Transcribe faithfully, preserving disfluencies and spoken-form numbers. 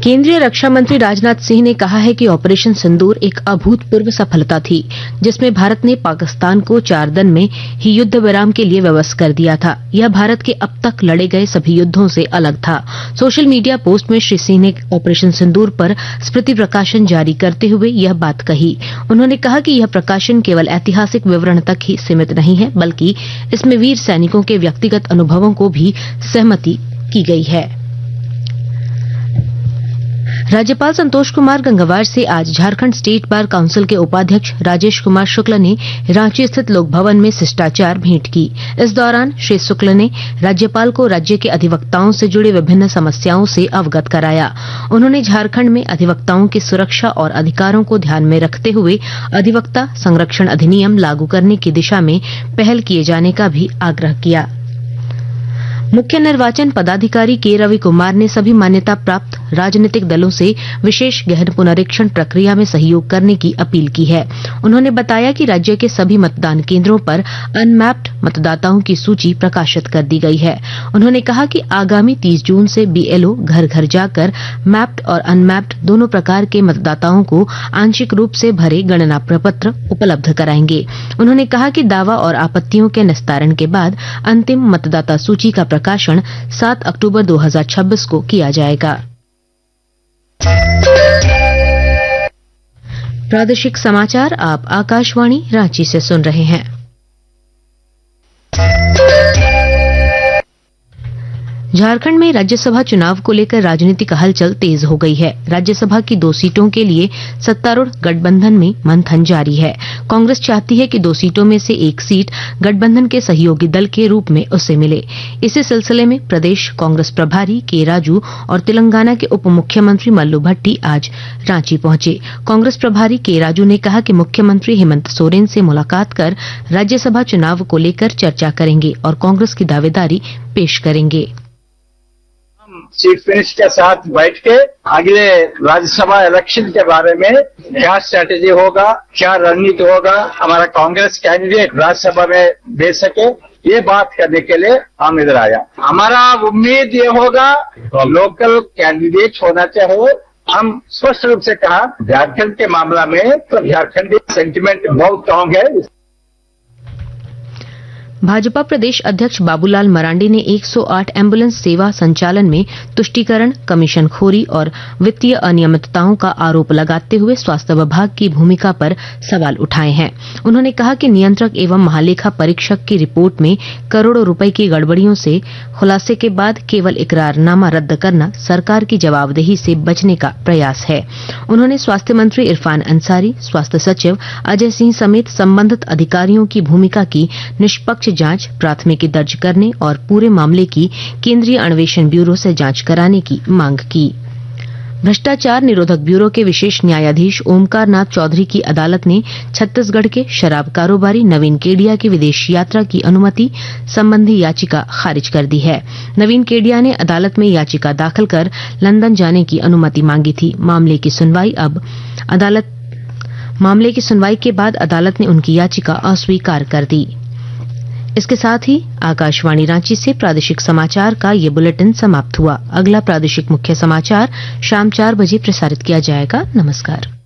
केंद्रीय रक्षा मंत्री राजनाथ सिंह ने कहा है कि ऑपरेशन सिंदूर एक अभूतपूर्व सफलता थी, जिसमें भारत ने पाकिस्तान को चार दिन में ही युद्ध विराम के लिए विवश कर दिया था। यह भारत के अब तक लड़े गए सभी युद्धों से अलग था। सोशल मीडिया पोस्ट में श्री सिंह ने ऑपरेशन सिंदूर पर स्मृति प्रकाशन जारी करते हुए यह बात कही। उन्होंने कहा कि यह प्रकाशन केवल ऐतिहासिक विवरण तक ही सीमित नहीं है, बल्कि इसमें वीर सैनिकों के व्यक्तिगत अनुभवों को भी सहमति की गई है। राज्यपाल संतोष कुमार गंगवार से आज झारखंड स्टेट बार काउंसिल के उपाध्यक्ष राजेश कुमार शुक्ल ने रांची स्थित लोक भवन में शिष्टाचार भेंट की। इस दौरान श्री शुक्ल ने राज्यपाल को राज्य के अधिवक्ताओं से जुड़ी विभिन्न समस्याओं से अवगत कराया। उन्होंने झारखंड में अधिवक्ताओं की सुरक्षा और अधिकारों को ध्यान में रखते हुए अधिवक्ता संरक्षण अधिनियम लागू करने की दिशा में पहल किए जाने का भी आग्रह किया। मुख्य निर्वाचन पदाधिकारी के रवि कुमार ने सभी मान्यता प्राप्त राजनीतिक दलों से विशेष गहन पुनरीक्षण प्रक्रिया में सहयोग करने की अपील की है। उन्होंने बताया कि राज्य के सभी मतदान केंद्रों पर अनमैप्ड मतदाताओं की सूची प्रकाशित कर दी गई है। उन्होंने कहा कि आगामी तीस जून से बीएलओ घर घर जाकर मैप्ड और अनमैप्ड दोनों प्रकार के मतदाताओं को आंशिक रूप से भरे गणना प्रपत्र उपलब्ध कराएंगे। उन्होंने कहा कि दावा और आपत्तियों के निस्तारण के बाद अंतिम मतदाता सूची का प्रकाशन सात अक्टूबर दो हजार छब्बीस को किया जाएगा। प्रादेशिक समाचार आप आकाशवाणी रांची से सुन रहे हैं। झारखंड में राज्यसभा चुनाव को लेकर राजनीतिक हलचल तेज हो गई है। राज्यसभा की दो सीटों के लिए सत्तारूढ़ गठबंधन में मंथन जारी है। कांग्रेस चाहती है कि दो सीटों में से एक सीट गठबंधन के सहयोगी दल के रूप में उसे मिले। इसी सिलसिले में प्रदेश कांग्रेस प्रभारी के राजू और तेलंगाना के उप मुख्यमंत्री मल्लू भट्टी आज रांची पहुंचे। कांग्रेस प्रभारी के राजू ने कहा कि मुख्यमंत्री हेमंत सोरेन से मुलाकात कर राज्यसभा चुनाव को लेकर चर्चा करेंगे और कांग्रेस की दावेदारी पेश करेंगे। चीफ मिनिस्टर के साथ बैठ के अगले राज्यसभा इलेक्शन के बारे में क्या स्ट्रेटेजी होगा, क्या रणनीति होगा, हमारा कांग्रेस कैंडिडेट राज्यसभा में दे सके, ये बात करने के लिए हम इधर आया। हमारा उम्मीद ये होगा लोकल कैंडिडेट होना चाहिए। हम स्पष्ट रूप से कहा झारखंड के मामला में तो झारखंडी सेंटिमेंट बहुत स्ट्रांग है। भाजपा प्रदेश अध्यक्ष बाबूलाल मरांडी ने एक सौ आठ एम्बुलेंस सेवा संचालन में तुष्टीकरण, कमीशनखोरी और वित्तीय अनियमितताओं का आरोप लगाते हुए स्वास्थ्य विभाग की भूमिका पर सवाल उठाए हैं। उन्होंने कहा कि नियंत्रक एवं महालेखा परीक्षक की रिपोर्ट में करोड़ों रुपए की गड़बड़ियों से खुलासे के बाद केवल इकरारनामा रद्द करना सरकार की जवाबदेही से बचने का प्रयास है। उन्होंने स्वास्थ्य मंत्री इरफान अंसारी, स्वास्थ्य सचिव अजय सिंह समेत संबंधित अधिकारियों की भूमिका की निष्पक्ष जांच, प्राथमिकी दर्ज करने और पूरे मामले की केंद्रीय अन्वेषण ब्यूरो से जांच कराने की मांग की। भ्रष्टाचार निरोधक ब्यूरो के विशेष न्यायाधीश ओमकार नाथ चौधरी की अदालत ने छत्तीसगढ़ के शराब कारोबारी नवीन केडिया की विदेश यात्रा की अनुमति संबंधी याचिका खारिज कर दी है। नवीन केडिया ने अदालत में याचिका दाखिल कर लंदन जाने की अनुमति मांगी थी। मामले की सुनवाई अब अदालत मामले की सुनवाई के बाद अदालत ने उनकी याचिका अस्वीकार कर दी। इसके साथ ही आकाशवाणी रांची से प्रादेशिक समाचार का ये बुलेटिन समाप्त हुआ। अगला प्रादेशिक मुख्य समाचार शाम चार बजे प्रसारित किया जाएगा। नमस्कार।